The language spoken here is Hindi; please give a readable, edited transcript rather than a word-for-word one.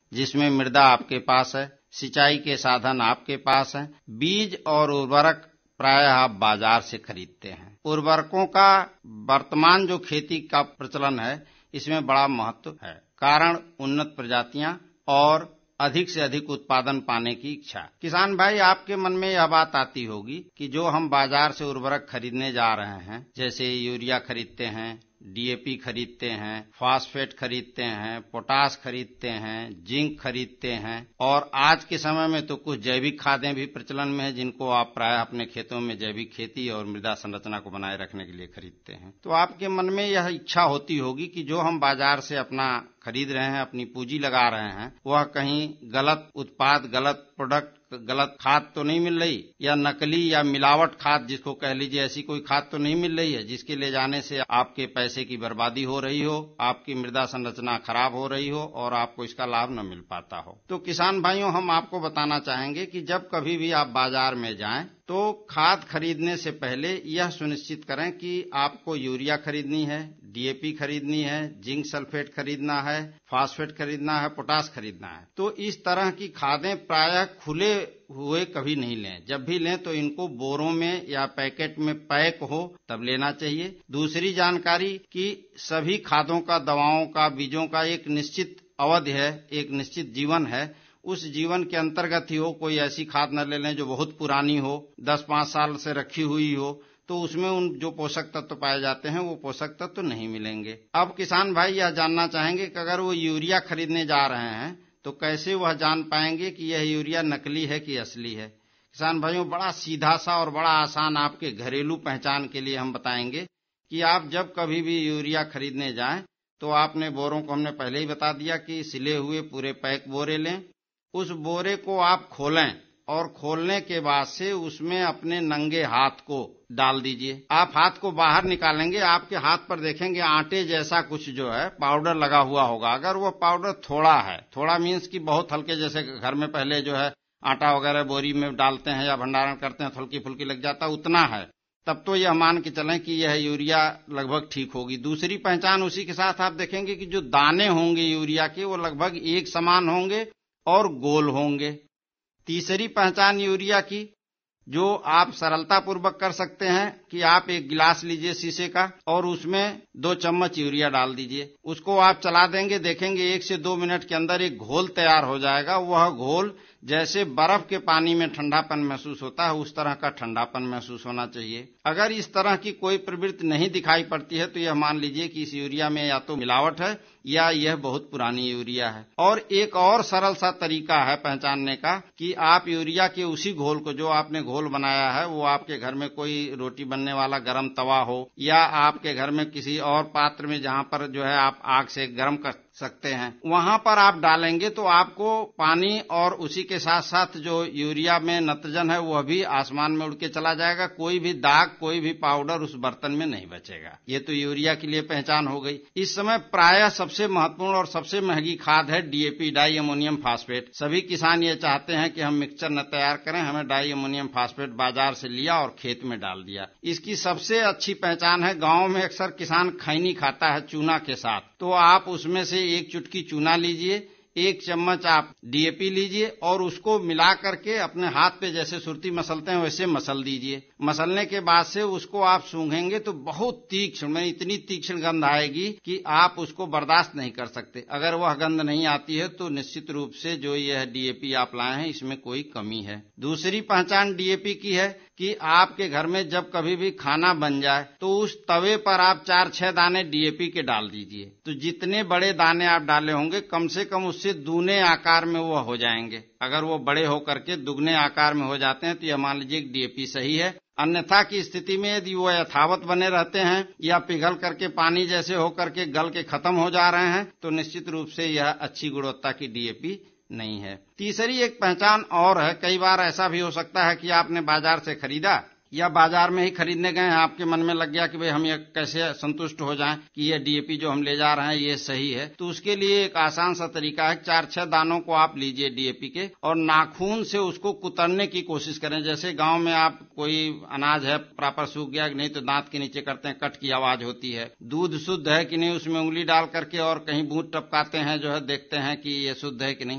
जिसमें मृदा आपके पास है, सिंचाई के साधन आपके पास हैं, बीज और उर्वरक प्रायः आप बाजार से खरीदते हैं। उर्वरकों का वर्तमान जो खेती का प्रचलन है, इसमें बड़ा महत्व है। कारण उन्नत प्रजातियां और अधिक से अधिक उत्पादन पाने की इच्छा। किसान भाई, आपके मन में यह बात आती होगी कि जो हम बाजार से उर्वरक खरीदने जा रहे हैं, जैसे यूरिया खरीदते हैं, डीएपी खरीदते हैं, फास्फेट खरीदते हैं, पोटास खरीदते हैं, जिंक खरीदते हैं, और आज के समय में तो कुछ जैविक खादें भी प्रचलन में है, जिनको आप प्राय अपने खेतों में जैविक खेती और मृदा संरचना को बनाए रखने के लिए खरीदते हैं। तो आपके मन में यह इच्छा होती होगी कि जो हम बाजार से अपना खरीद रहे हैं, अपनी पूंजी लगा रहे हैं, वह कहीं गलत उत्पाद, गलत प्रोडक्ट, गलत खाद तो नहीं मिल रही, या नकली या मिलावट खाद जिसको कह लीजिए, ऐसी कोई खाद तो नहीं मिल रही है जिसके ले जाने से आपके पैसे की बर्बादी हो रही हो, आपकी मृदा संरचना खराब हो रही हो और आपको इसका लाभ न मिल पाता हो। तो किसान भाइयों, हम आपको बताना चाहेंगे कि जब कभी भी आप बाजार में जाएं तो खाद खरीदने से पहले यह सुनिश्चित करें कि आपको यूरिया खरीदनी है, डीएपी खरीदनी है, जिंक सल्फेट खरीदना है, फास्फेट खरीदना है, पोटास खरीदना है। तो इस तरह की खादें प्रायः खुले हुए कभी नहीं लें। जब भी लें तो इनको बोरों में या पैकेट में पैक हो तब लेना चाहिए। दूसरी जानकारी कि सभी खादों का, दवाओं का, बीजों का एक निश्चित अवधि है, एक निश्चित जीवन है। उस जीवन के अंतर्गत ही हो। कोई ऐसी खाद न ले लें जो बहुत पुरानी हो, 10-5 साल से रखी हुई हो, तो उसमें उन जो पोषक तत्व पाए जाते हैं वो पोषक तत्व नहीं मिलेंगे। अब किसान भाई यह जानना चाहेंगे कि अगर वो यूरिया खरीदने जा रहे हैं तो कैसे वह जान पाएंगे कि यह यूरिया नकली है कि असली है। किसान भाइयों, बड़ा सीधा सा और बड़ा आसान आपके घरेलू पहचान के लिए हम बताएंगे कि आप जब कभी भी यूरिया खरीदने जाएं तो आपने बोरों को, हमने पहले ही बता दिया कि सिले हुए पूरे पैक बोरे लें। उस बोरे को आप खोलें और खोलने के बाद से उसमें अपने नंगे हाथ को डाल दीजिए। आप हाथ को बाहर निकालेंगे, आपके हाथ पर देखेंगे आटे जैसा कुछ जो है पाउडर लगा हुआ होगा। अगर वो पाउडर थोड़ा है, थोड़ा मीन्स कि बहुत हल्के, जैसे घर में पहले जो है आटा वगैरह बोरी में डालते हैं या भंडारण करते हैं, हल्की फुल्की लग जाता, उतना है, तब तो यह मान के चलें कि यह यूरिया लगभग ठीक होगी। दूसरी पहचान उसी के साथ आप देखेंगे कि जो दाने होंगे यूरिया के वो लगभग एक समान होंगे और गोल होंगे। तीसरी पहचान यूरिया की जो आप सरलता पूर्वक कर सकते हैं कि आप एक गिलास लीजिए शीशे का और उसमें 2 चम्मच यूरिया डाल दीजिए। उसको आप चला देंगे, देखेंगे 1 से 2 मिनट के अंदर एक घोल तैयार हो जाएगा। वह घोल जैसे बर्फ के पानी में ठंडापन महसूस होता है, उस तरह का ठंडापन महसूस होना चाहिए। अगर इस तरह की कोई प्रवृत्ति नहीं दिखाई पड़ती है तो यह मान लीजिए कि इस यूरिया में या तो मिलावट है या यह बहुत पुरानी यूरिया है। और एक और सरल सा तरीका है पहचानने का कि आप यूरिया के उसी घोल को, जो आपने घोल बनाया है, वो आपके घर में कोई रोटी बनने वाला गर्म तवा हो या आपके घर में किसी और पात्र में जहां पर जो है आप आग से गर्म कर सकते हैं, वहां पर आप डालेंगे तो आपको पानी और उसी के साथ साथ जो यूरिया में नत्रजन है वह भी आसमान में उड़ के चला जाएगा। कोई भी दाग, कोई भी पाउडर उस बर्तन में नहीं बचेगा। ये तो यूरिया के लिए पहचान हो गई। इस समय प्रायः सबसे महत्वपूर्ण और सबसे महंगी खाद है डीएपी, डाई अमोनियम फास्फेट। सभी किसान ये चाहते हैं कि हम मिक्सचर न तैयार करें, हमें डाई अमोनियम फास्फेट बाजार से लिया और खेत में डाल दिया। इसकी सबसे अच्छी पहचान है, गांव में अक्सर किसान खैनी खाता है चूना के साथ, तो आप उसमें से 1 चुटकी चूना लीजिए, 1 चम्मच आप डीएपी लीजिए और उसको मिला करके अपने हाथ पे जैसे सुरती मसलते हैं वैसे मसल दीजिए। मसलने के बाद से उसको आप सूंघेंगे तो बहुत तीक्ष्ण, इतनी तीक्ष्ण गंध आएगी कि आप उसको बर्दाश्त नहीं कर सकते। अगर वह गंध नहीं आती है तो निश्चित रूप से जो यह डीएपी आप लाए हैं इसमें कोई कमी है। दूसरी पहचान डीएपी की है कि आपके घर में जब कभी भी खाना बन जाए तो उस तवे पर आप 4-6 दाने डीएपी के डाल दीजिए। तो जितने बड़े दाने आप डाले होंगे कम से कम उससे दूने आकार में वो हो जाएंगे। अगर वो बड़े होकर के दुगने आकार में हो जाते हैं तो यह मान लीजिए डीएपी सही है। अन्यथा की स्थिति में यदि वो यथावत बने रहते हैं या पिघल करके पानी जैसे होकर के गल के खत्म हो जा रहे हैं तो निश्चित रूप से यह अच्छी गुणवत्ता की डीएपी नहीं है। तीसरी एक पहचान और है, कई बार ऐसा भी हो सकता है कि आपने बाजार से खरीदा या बाजार में ही खरीदने गए हैं, आपके मन में लग गया कि भाई हम ये कैसे संतुष्ट हो जाएं कि ये डीएपी जो हम ले जा रहे हैं ये सही है। तो उसके लिए एक आसान सा तरीका है, 4-6 दानों को आप लीजिए डीएपी के और नाखून से उसको कुतरने की कोशिश करें। जैसे गांव में आप कोई अनाज है प्रॉपर सूख गया कि नहीं तो दांत के नीचे करते हैं, कट की आवाज होती है। दूध शुद्ध है कि नहीं उसमें उंगली डाल करके और कहीं बूंद टपकाते हैं, जो है देखते हैं कि ये शुद्ध है कि नहीं।